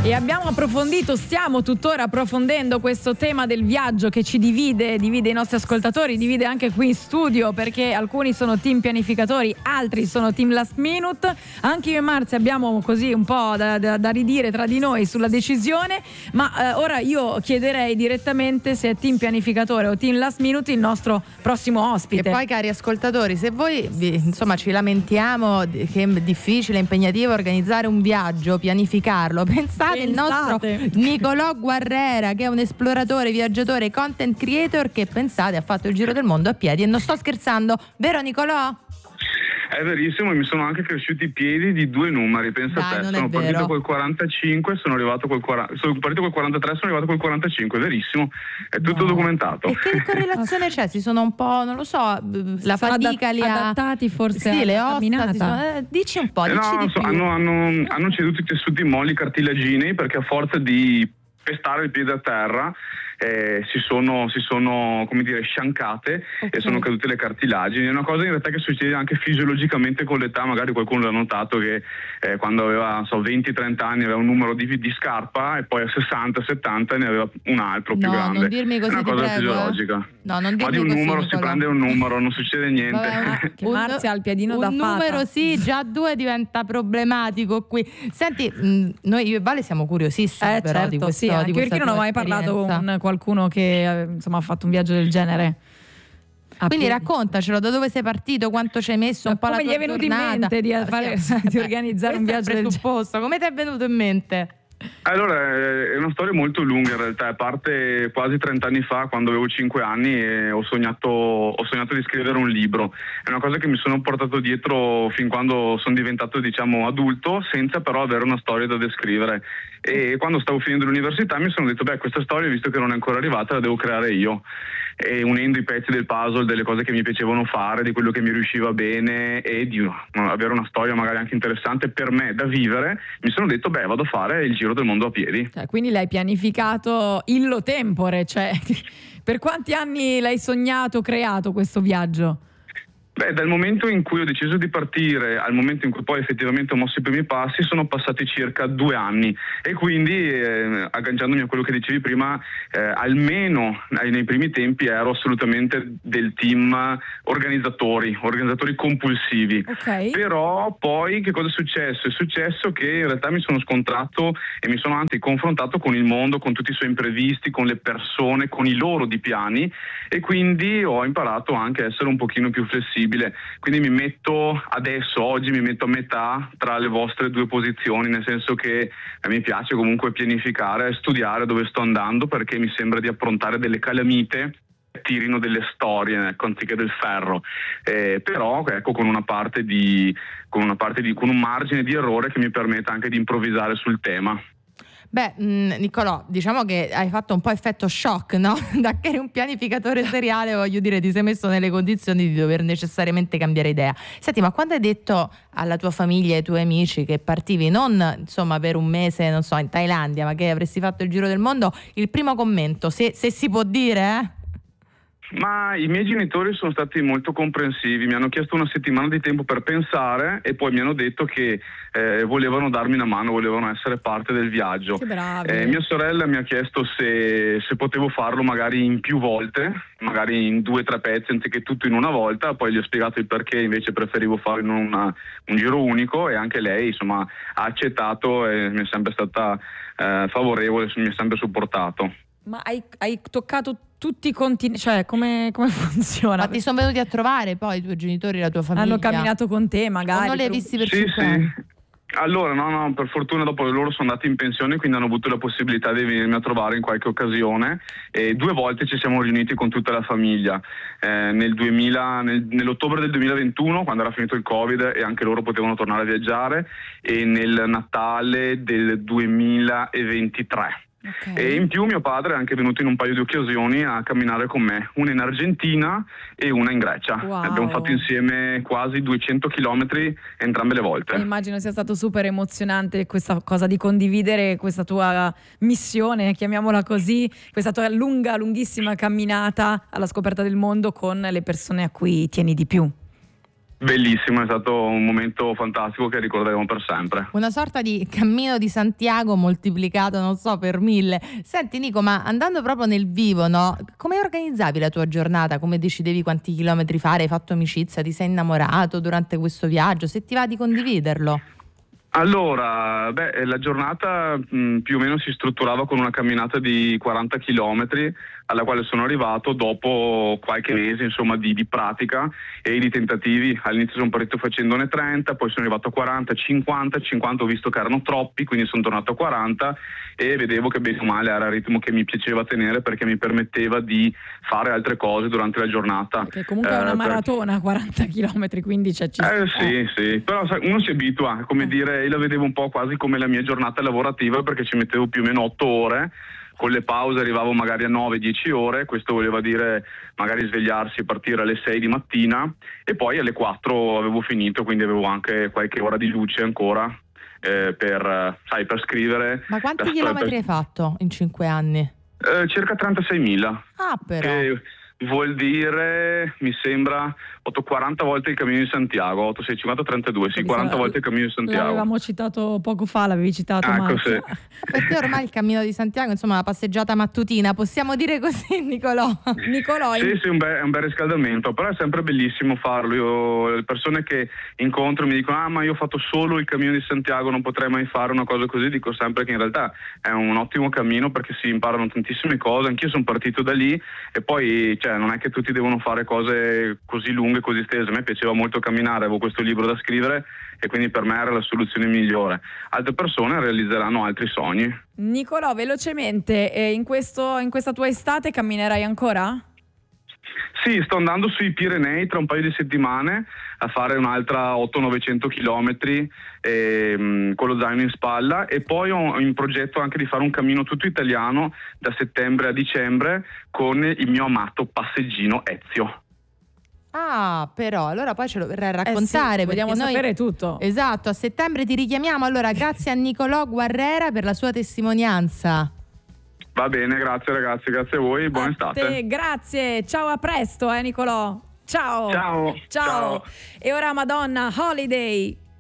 E stiamo tuttora approfondendo questo tema del viaggio che ci divide i nostri ascoltatori, divide anche qui in studio, perché alcuni sono team pianificatori, altri sono team last minute. Anche io e Marzia abbiamo così un po' da ridire tra di noi sulla decisione, ma ora io chiederei direttamente se è team pianificatore o team last minute il nostro prossimo ospite. E poi, cari ascoltatori, se voi insomma ci lamentiamo che è difficile, impegnativo organizzare un viaggio, pianificarlo, pensate il nostro Nicolò Guerrera, che è un esploratore, viaggiatore, content creator, che pensate ha fatto il giro del mondo a piedi, e non sto scherzando, vero Nicolò? È verissimo, mi sono anche cresciuti i piedi di 2 numeri, pensa a te, sono partito col 45, sono arrivato col 40, sono partito col 43, sono arrivato col 45, è verissimo, è tutto documentato. E che correlazione c'è? Si sono un po', non lo so, la fatica li ha adattati forse, sì, le ossa, camminata. Dici un po', hanno ceduto i tessuti molli cartilaginei, perché a forza di pestare il piede a terra si sono come dire sciancate, e sono cadute le cartilagini. È una cosa in realtà che succede anche fisiologicamente con l'età. Magari qualcuno l'ha notato che quando aveva 20-30 anni aveva un numero di scarpa, e poi a 60-70 ne aveva un altro più grande. Non dirmi così, è una cosa fisiologica. No, non dirmi ma di un così, numero Nicolò. si prende un numero, non succede niente. Vabbè, che Marzia ha il piedino da fata. Un numero sì, già 2 diventa problematico qui. Senti, noi io e Vale siamo curiosissimi però certo, di questo, sì, anche di perché non ho mai parlato con qualcuno che insomma ha fatto un viaggio del genere. Quindi raccontacelo, da dove sei partito, quanto ci hai messo, un po' la tua come gli è venuto giornata. in mente di organizzare un viaggio del genere? Come ti è venuto in mente? Allora, è una storia molto lunga in realtà, parte quasi 30 anni fa, quando avevo 5 anni, e ho sognato di scrivere un libro. È una cosa che mi sono portato dietro fin quando sono diventato, diciamo, adulto, senza però avere una storia da descrivere. E quando stavo finendo l'università mi sono detto, questa storia, visto che non è ancora arrivata, la devo creare io. E unendo i pezzi del puzzle, delle cose che mi piacevano fare, di quello che mi riusciva bene, e di avere una storia magari anche interessante per me da vivere, mi sono detto vado a fare il giro del mondo a piedi. Quindi l'hai pianificato illo tempore, cioè per quanti anni l'hai sognato, creato questo viaggio? Dal momento in cui ho deciso di partire al momento in cui poi effettivamente ho mosso i primi passi sono passati circa 2 anni, e quindi agganciandomi a quello che dicevi prima, almeno nei primi tempi ero assolutamente del team organizzatori compulsivi. Però poi che cosa è successo? È successo che in realtà mi sono scontrato e mi sono anzi confrontato con il mondo, con tutti i suoi imprevisti, con le persone, con i loro di piani, e quindi ho imparato anche a essere un pochino più flessibile. Quindi oggi mi metto a metà tra le vostre 2 posizioni, nel senso che mi piace comunque pianificare, studiare dove sto andando, perché mi sembra di approntare delle calamite tirino delle storie, anziché del ferro, però con un margine di errore che mi permetta anche di improvvisare sul tema. Nicolò, diciamo che hai fatto un po' effetto shock, no? Da che eri un pianificatore seriale, voglio dire, ti sei messo nelle condizioni di dover necessariamente cambiare idea. Senti, ma quando hai detto alla tua famiglia e ai tuoi amici che partivi non insomma per un mese, non so, in Thailandia, ma che avresti fatto il giro del mondo, il primo commento, se si può dire, Ma i miei genitori sono stati molto comprensivi, mi hanno chiesto una settimana di tempo per pensare, e poi mi hanno detto che volevano darmi una mano, volevano essere parte del viaggio. Che bravi. Mia sorella mi ha chiesto se potevo farlo magari in più volte, magari in 2 o 3 pezzi anziché tutto in una volta. Poi gli ho spiegato il perché invece preferivo fare in un giro unico, e anche lei insomma ha accettato e mi è sempre stata favorevole, mi ha sempre supportato. Ma hai toccato tutti i continenti, cioè come funziona? Ma ti sono venuti a trovare poi i tuoi genitori e la tua famiglia? Hanno camminato con te magari? O non li hai visti per Sì, 5 anni? Allora, no, per fortuna dopo loro sono andati in pensione, quindi hanno avuto la possibilità di venirmi a trovare in qualche occasione, e 2 volte ci siamo riuniti con tutta la famiglia, nell'ottobre del 2021, quando era finito il Covid e anche loro potevano tornare a viaggiare, e nel Natale del 2023. E in più mio padre è anche venuto in un paio di occasioni a camminare con me, una in Argentina e una in Grecia. Wow. Abbiamo fatto insieme quasi 200 chilometri entrambe le volte. Immagino sia stato super emozionante questa cosa di condividere questa tua missione, chiamiamola così, questa tua lunghissima camminata alla scoperta del mondo con le persone a cui tieni di più. Bellissimo, è stato un momento fantastico che ricorderemo per sempre. Una sorta di cammino di Santiago moltiplicato, non so, per 1000. Senti Nico, ma andando proprio nel vivo, no? Come organizzavi la tua giornata? Come decidevi quanti chilometri fare? Hai fatto amicizia? Ti sei innamorato durante questo viaggio? Se ti va di condividerlo. Allora, la giornata più o meno si strutturava con una camminata di 40 chilometri alla quale sono arrivato dopo qualche mese insomma di pratica e di tentativi. All'inizio sono partito facendone 30, poi sono arrivato a 40, 50 ho visto che erano troppi, quindi sono tornato a 40 e vedevo che bene o male era il ritmo che mi piaceva tenere perché mi permetteva di fare altre cose durante la giornata. Che comunque è una maratona, 40 chilometri, quindi ci sì, però sai, uno si abitua, come dire, io la vedevo un po' quasi come la mia giornata lavorativa perché ci mettevo più o meno 8 ore, con le pause arrivavo magari a 9-10 ore, questo voleva dire magari svegliarsi e partire alle 6 di mattina e poi alle 4 avevo finito, quindi avevo anche qualche ora di luce ancora per scrivere. Ma quanti chilometri hai fatto in 5 anni? Circa 36.000. Ah, però. Vuol dire, mi sembra, 40 volte il Cammino di Santiago, 8, 6, 50, 32, sì, 40 volte il Cammino di Santiago. L'avevamo citato poco fa, l'avevi citato Sì. Per te ormai il Cammino di Santiago, insomma, una passeggiata mattutina, possiamo dire così, Nicolò? Sì, è un bel riscaldamento, però è sempre bellissimo farlo. Io, le persone che incontro mi dicono ma io ho fatto solo il Cammino di Santiago, non potrei mai fare una cosa così, dico sempre che in realtà è un ottimo cammino perché si imparano tantissime cose. Anch'io sono partito da lì e poi non è che tutti devono fare cose così lunghe, così estese. A me piaceva molto camminare, avevo questo libro da scrivere e quindi per me era la soluzione migliore. Altre persone realizzeranno altri sogni. Nicolò, velocemente, in questa tua estate camminerai ancora? Sì, sto andando sui Pirenei tra un paio di settimane a fare un'altra 800-900 chilometri con lo zaino in spalla e poi ho in progetto anche di fare un cammino tutto italiano da settembre a dicembre con il mio amato passeggino Ezio. Ah, però allora poi ce lo verrai a raccontare. Sì, vogliamo sapere tutto. Esatto, a settembre ti richiamiamo. Allora, grazie a Nicolò Guarrera per la sua testimonianza. Va bene, grazie ragazzi, grazie a voi, buona estate. Grazie, ciao, a presto Nicolò. Ciao. Ciao. E ora Madonna, Holiday.